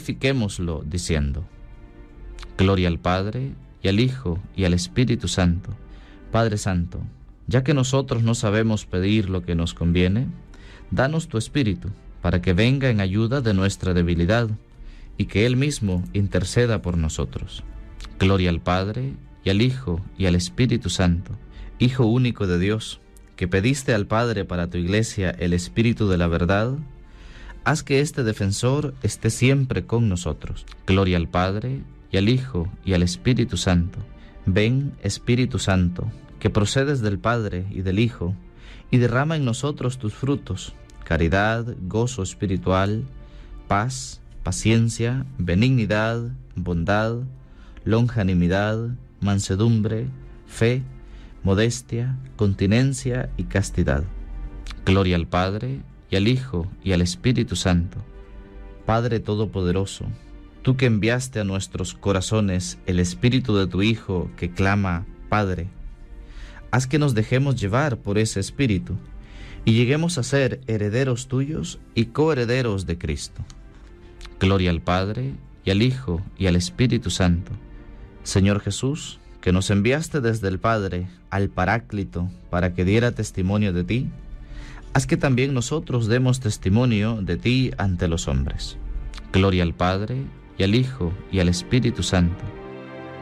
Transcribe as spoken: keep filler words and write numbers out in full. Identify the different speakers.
Speaker 1: glorifiquémoslo diciendo: Gloria al Padre, y al Hijo, y al Espíritu Santo. Padre Santo, ya que nosotros no sabemos pedir lo que nos conviene, danos tu Espíritu, para que venga en ayuda de nuestra debilidad, y que Él mismo interceda por nosotros. Gloria al Padre, y al Hijo, y al Espíritu Santo. Hijo único de Dios, que pediste al Padre para tu Iglesia el Espíritu de la verdad, haz que este defensor esté siempre con nosotros. Gloria al Padre, y al Hijo, y al Espíritu Santo. Ven, Espíritu Santo, que procedes del Padre y del Hijo, y derrama en nosotros tus frutos: caridad, gozo espiritual, paz, paciencia, benignidad, bondad, longanimidad, mansedumbre, fe, modestia, continencia y castidad. Gloria al Padre, y al Hijo, y al Espíritu Santo. Padre Todopoderoso, tú que enviaste a nuestros corazones el Espíritu de tu Hijo que clama: Padre, haz que nos dejemos llevar por ese Espíritu y lleguemos a ser herederos tuyos y coherederos de Cristo. Gloria al Padre, y al Hijo, y al Espíritu Santo. Señor Jesús, que nos enviaste desde el Padre al Paráclito para que diera testimonio de ti, haz que también nosotros demos testimonio de ti ante los hombres. Gloria al Padre, y al Hijo, y al Espíritu Santo,